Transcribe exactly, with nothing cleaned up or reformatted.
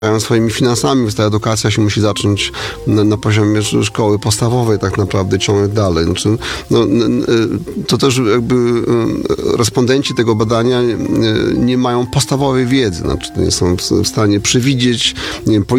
swoimi finansami, więc ta edukacja się musi zacząć na, na poziomie szkoły podstawowej tak naprawdę ciągnąć dalej. Znaczy, no, to też jakby respondenci tego badania nie mają podstawowej wiedzy, znaczy nie są w stanie przewidzieć, nie wiem,